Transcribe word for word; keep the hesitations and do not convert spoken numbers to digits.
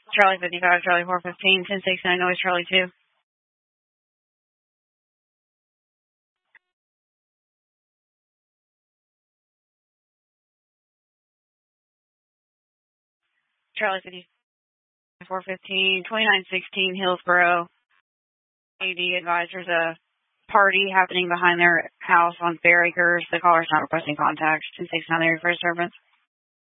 Charlie fifty-five, Charlie four fifteen, ten sixty-nine, noise, Charlie two. Charlie fifty-five, four fifteen, twenty-nine sixteen, Hillsboro. A D advised there's a party happening behind their house on Fair Acres. The caller's not requesting contact. ten sixty-nine, there for disturbance.